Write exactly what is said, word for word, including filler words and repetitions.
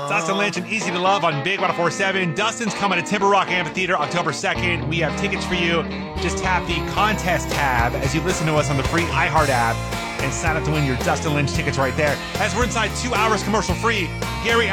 Dustin Lynch and Easy to Love on Big one oh four point seven. Dustin's coming to Timber Rock Amphitheater October second. We have tickets for you. Just tap the contest tab as you listen to us on the free iHeart app and sign up to win your Dustin Lynch tickets right there. As we're inside two hours commercial free, Gary